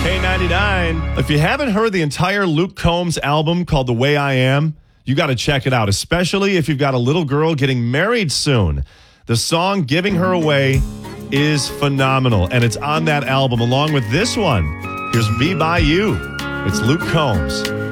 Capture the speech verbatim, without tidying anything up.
K ninety-nine. If you haven't heard the entire Luke Combs album called The Way I Am, you got to check it out, especially if you've got a little girl getting married soon. The song Giving Her Away is phenomenal, and it's on that album along with this one. Here's Me By You. It's Luke Combs.